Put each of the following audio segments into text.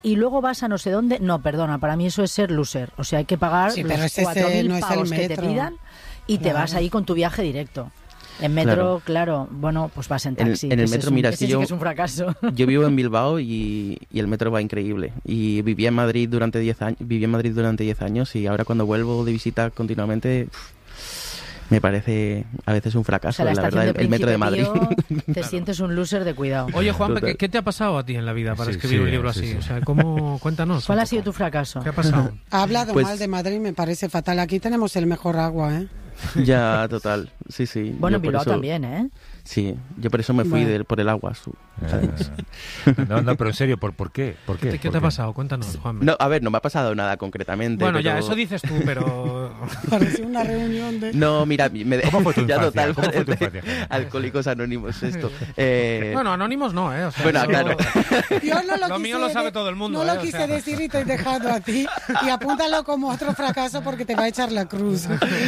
y luego vas a no sé dónde. No, perdona, para mí eso es ser loser. O sea, hay que pagar Sí, los pero 4.000 no es el pavos que te metro. pidan y te Claro. vas ahí con tu viaje directo. En metro, claro, bueno, pues vas en taxi. En el Ese metro, es un- mira, ese si sí yo- que es un fracaso. Yo vivo en Bilbao y el metro va increíble. Y viví en Madrid durante 10 años, viví en Madrid durante 10 años y ahora cuando vuelvo de visita continuamente me parece a veces un O fracaso, sea, la la estación verdad, el metro de Madrid. Príncipe Pío, te sientes un loser de cuidado. Oye, Juanpe, Total. ¿qué te ha pasado a ti en la vida para Sí, escribir sí, un libro sí, así? sí. O sea, cuéntanos. ¿Cuál un ha sido poco. tu fracaso? ¿Qué ha pasado? Ha hablado Pues- mal de Madrid, me parece fatal. Aquí tenemos el mejor agua, ¿eh? Ya, total. Sí, sí. Bueno, Yo en por Bilbao eso- también, ¿eh? Sí, yo por eso me fui Bueno. por el agua. No, pero en serio, ¿por qué? ¿Por qué? ¿Qué te ¿Por ha qué? pasado? Cuéntanos, Juanpe. No, a ver, no me ha pasado nada concretamente. Bueno, pero... ya, eso dices tú, pero... Parece una reunión de... No, mira, ¿Cómo fue tu ya infancia? total, ¿Cómo fue tu infancia, Gemma? Alcohólicos Anónimos esto. Bueno, anónimos no, ¿eh? O sea, Bueno, eso- claro. Yo no lo, Lo quise mío lo sabe todo el mundo, No lo o quise sea. decir y te he dejado a ti. Y apúntalo como otro fracaso porque te va a echar la cruz.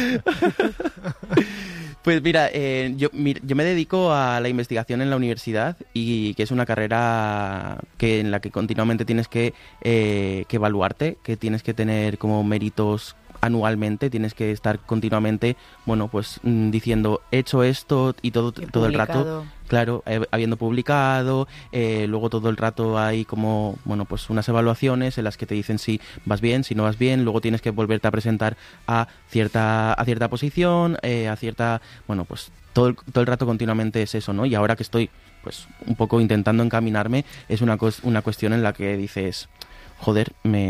Pues mira, yo me dedico a la investigación en la universidad y que es una carrera en la que continuamente tienes que evaluarte, que tienes que tener como méritos anualmente, tienes que estar continuamente, bueno, pues diciendo, he hecho esto y todo el rato, Publicado. claro, habiendo publicado, luego todo el rato hay como, bueno, pues unas evaluaciones en las que te dicen si vas bien, si no vas bien, luego tienes que volverte a presentar a cierta posición, a cierta, bueno, pues todo el rato continuamente es eso, ¿no? Y ahora que estoy, pues, un poco intentando encaminarme, es una cuestión en la que dices, joder,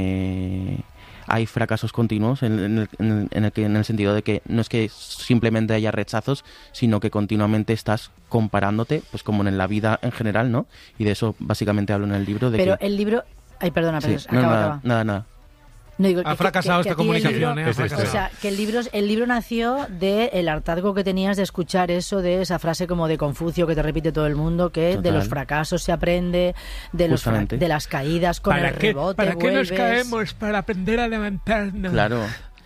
hay fracasos continuos en el sentido de que no es que simplemente haya rechazos, sino que continuamente estás comparándote, pues como en la vida en general, ¿no? Y de eso básicamente hablo en el libro. Pero el libro... Ay, perdona, Sí, acaba. nada. No, digo, Ha fracasado esta a ti el comunicación, libro- ha fracasado. O sea, que el libro nació del hartazgo que tenías de escuchar eso, de esa frase como de Confucio que te repite todo el mundo, que de Total. los fracasos se aprende, Justamente. de las caídas con el rebote, ¿Para qué nos vuelves. caemos? Para aprender a levantarnos. Claro.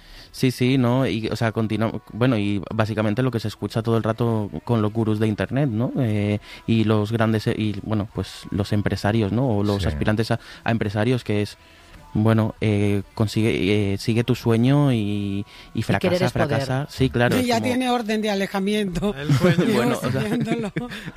Sí, ¿no? Y, o sea, bueno, y básicamente lo que se escucha todo el rato con los gurús de Internet, ¿no? Y los grandes, y bueno, pues los empresarios, ¿no? O los Sí. aspirantes a empresarios, que es, bueno, sigue tu sueño y querer es fracasa. poder. Sí, claro. Y es ya como- tiene orden de alejamiento. El sueño. Yo Bueno, o sea- siguiéndolo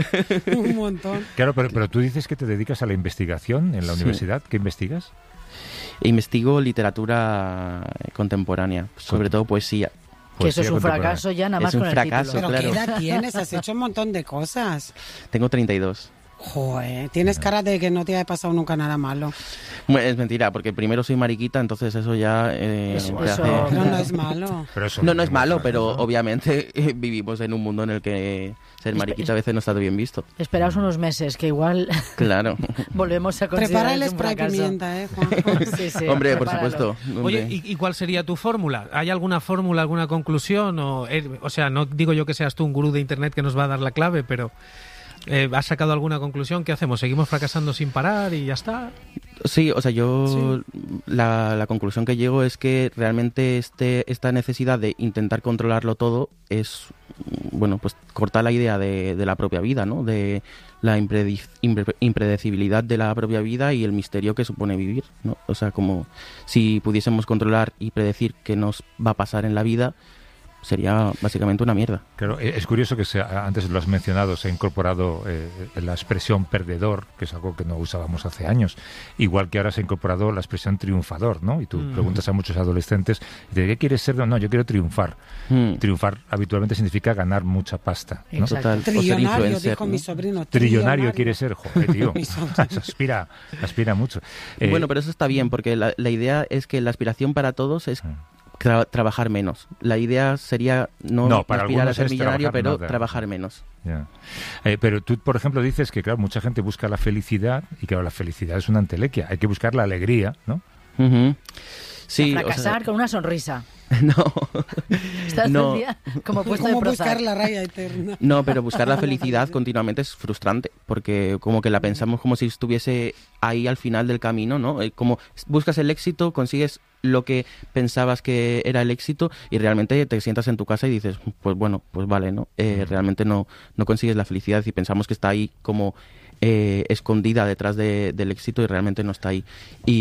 un montón. Claro, pero tú dices que te dedicas a la investigación en la Sí. universidad. ¿Qué investigas? Investigo literatura contemporánea, sobre todo poesía. Que eso es un contemporánea. fracaso ya, nada Es más un con el fracaso, título. Pero claro. ¿qué edad tienes? Has hecho un montón de cosas. Tengo 32. Joder, tienes cara de que no te haya pasado nunca nada malo. Bueno, es mentira, porque primero soy mariquita, entonces eso ya... Eso- te eso- hace- Pero no es malo. Pero eso No es malo, demuestra, pero ¿no? obviamente vivimos en un mundo en el que ser mariquita a veces no está bien visto. Esperaos unos meses, que igual Claro. volvemos a considerar Prepara el un spray fracaso. pimienta, Juan. Sí, sí, Hombre, por prepáralo. supuesto. Oye, Hombre. ¿y cuál sería tu fórmula? ¿Hay alguna fórmula, alguna conclusión? O sea, no digo yo que seas tú un gurú de Internet que nos va a dar la clave, pero ¿has sacado alguna conclusión? ¿Qué hacemos? ¿Seguimos fracasando sin parar y ya está? Sí, o sea, yo la conclusión que llego es que realmente esta necesidad de intentar controlarlo todo es, bueno, pues corta la idea de la propia vida, ¿no? De la impredecibilidad de la propia vida y el misterio que supone vivir, ¿no? O sea, como si pudiésemos controlar y predecir qué nos va a pasar en la vida, sería básicamente una mierda. Claro, es curioso que antes lo has mencionado, se ha incorporado la expresión perdedor, que es algo que no usábamos hace años, igual que ahora se ha incorporado la expresión triunfador, ¿no? Y tú preguntas a muchos adolescentes, ¿de qué quieres ser? No, yo quiero triunfar. Triunfar habitualmente significa ganar mucha pasta, ¿no? Exacto. Total, o ser Trillonario, influencer, dijo ¿no? mi sobrino. Trillonario quiere ser, joder, tío. Mi sobrino. aspira mucho. Bueno, pero eso está bien, porque la idea es que la aspiración para todos es trabajar menos. La idea sería no para aspirar a algunos ser es millonario, trabajar pero nada. trabajar menos. Ya. Pero tú, por ejemplo, dices que, claro, mucha gente busca la felicidad y, claro, la felicidad es una entelequia. Hay que buscar la alegría, ¿no? Ujú. Sí, A fracasar o sea, con una sonrisa. no. Estás No. todo el día como puesto de Como Prozac. buscar la raya eterna. No, pero buscar la felicidad continuamente es frustrante, porque como que la pensamos como si estuviese ahí al final del camino, ¿no? Como buscas el éxito, consigues lo que pensabas que era el éxito y realmente te sientas en tu casa y dices, pues bueno, pues vale, ¿no? Realmente no consigues la felicidad y pensamos que está ahí como escondida detrás del éxito y realmente no está ahí.